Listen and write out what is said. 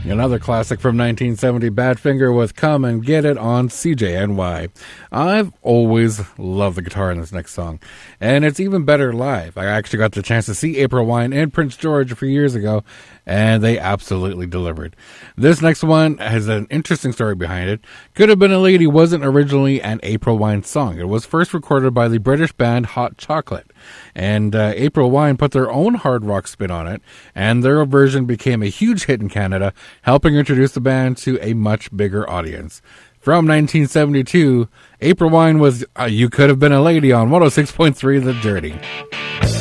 Another classic from 1970, Badfinger with Come and Get It on CJNY. I've always loved the guitar in this next song, and it's even better live. I actually got the chance to see April Wine and Prince George a few years ago, and they absolutely delivered. This next one has an interesting story behind it. Could Have Been a Lady wasn't originally an April Wine song. It was first recorded by the British band Hot Chocolate, and April Wine put their own hard rock spin on it, and their version became a huge hit in Canada, helping introduce the band to a much bigger audience. From 1972, April Wine was You Could Have Been a Lady on 106.3 The Dirty.